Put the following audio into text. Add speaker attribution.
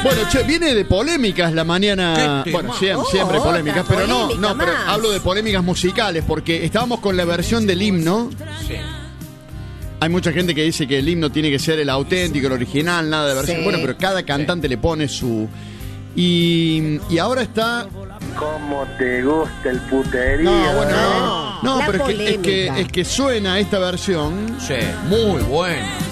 Speaker 1: Bueno, che, viene de polémicas la mañana. Bueno, siempre polémicas, pero no, pero hablo de polémicas musicales, porque estábamos con la versión del himno.
Speaker 2: Sí.
Speaker 1: Hay mucha gente que dice que el himno tiene que ser el auténtico, el original, nada de versión.
Speaker 3: Sí.
Speaker 1: Bueno, pero cada cantante le pone su. Y ahora está.
Speaker 4: ¿Cómo te gusta el puterío?
Speaker 1: No, bueno, no,
Speaker 3: La
Speaker 1: pero
Speaker 3: polémica.
Speaker 1: es que suena esta versión.
Speaker 2: Sí, muy bueno.